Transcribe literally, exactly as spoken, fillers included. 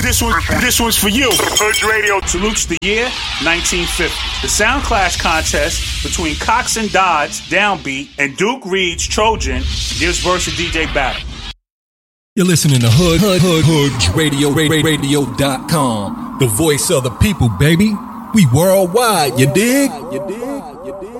This one, this one's for you. Hood Radio salutes the year nineteen fifty. The Sound Clash contest between Cox and Dodds, Downbeat, and Duke Reed's Trojan gives verse a D J battle. You're listening to Hood, Hood, Hood, Hood Radio, radio dot com. The voice of the people, baby. We worldwide, you dig? You dig? You dig?